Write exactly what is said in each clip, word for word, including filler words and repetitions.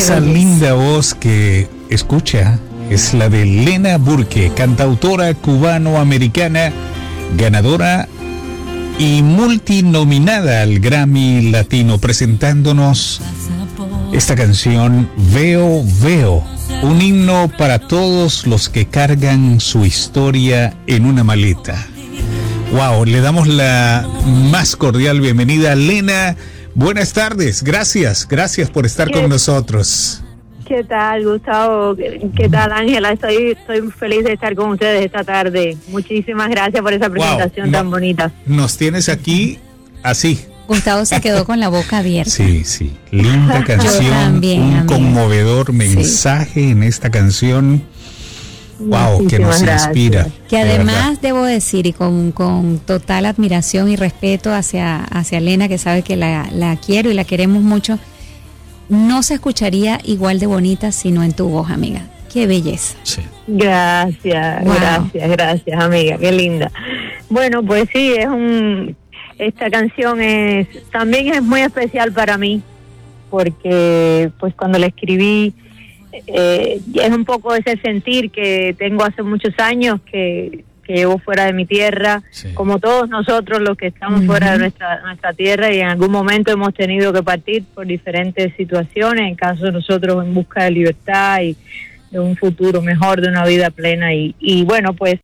Esa linda voz que escucha es la de Lena Burke, cantautora cubano-americana, ganadora y multinominada al Grammy Latino, presentándonos esta canción Veo, Veo, un himno para todos los que cargan su historia en una maleta. Wow, le damos la más cordial bienvenida a Lena. Buenas tardes, gracias, gracias por estar con nosotros. ¿Qué tal, Gustavo? ¿Qué tal, Ángela? Estoy, estoy feliz de estar con ustedes esta tarde. Muchísimas gracias por esa presentación wow, tan no, bonita. Nos tienes aquí así. Gustavo se quedó con la boca abierta. Sí, sí. Linda canción, también, un amiga. conmovedor mensaje sí. en esta canción. Wow, Muchísimas que nos gracias. inspira. Que además debo decir, y con, con total admiración y respeto hacia, hacia Lena, que sabe que la, la quiero y la queremos mucho, no se escucharía igual de bonita sino en tu voz, amiga. Qué belleza. Sí. Gracias, wow. gracias, gracias, amiga, qué linda. Bueno, pues sí, es un esta canción es también es muy especial para mí, porque pues cuando la escribí eh, es un poco ese sentir que tengo hace muchos años que que llevo fuera de mi tierra, sí. como todos nosotros los que estamos uh-huh. fuera de nuestra nuestra tierra, y en algún momento hemos tenido que partir por diferentes situaciones, en caso de nosotros en busca de libertad y de un futuro mejor, de una vida plena, y, y bueno, pues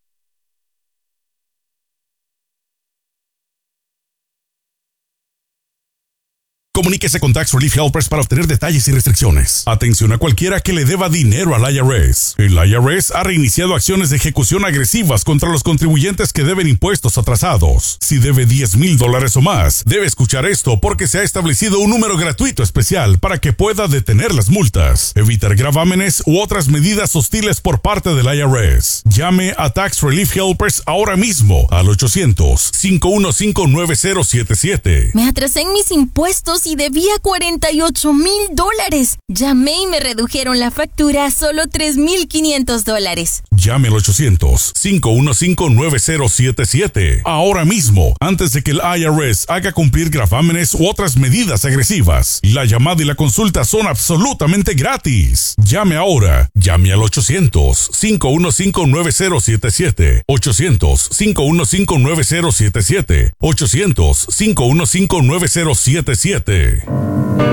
comuníquese con Tax Relief Helpers para obtener detalles y restricciones. Atención a cualquiera que le deba dinero al I R S. El I R S ha reiniciado acciones de ejecución agresivas contra los contribuyentes que deben impuestos atrasados. Si debe diez mil dólares o más, debe escuchar esto porque se ha establecido un número gratuito especial para que pueda detener las multas, evitar gravámenes u otras medidas hostiles por parte del I R S. Llame a Tax Relief Helpers ahora mismo al ochocientos, cinco uno cinco, nueve cero siete siete. Me atrasé en mis impuestos y debía cuarenta y ocho mil dólares. Llamé y me redujeron la factura a solo tres mil quinientos dólares. Llame al ochocientos, cinco uno cinco, nueve cero siete siete. Ahora mismo, antes de que el I R S haga cumplir gravámenes u otras medidas agresivas. La llamada y la consulta son absolutamente gratis. Llame ahora. Llame al ochocientos, cinco uno cinco, nueve cero siete siete. ochocientos, cinco uno cinco, nueve cero siete siete. ochocientos, cinco uno cinco, nueve cero siete siete.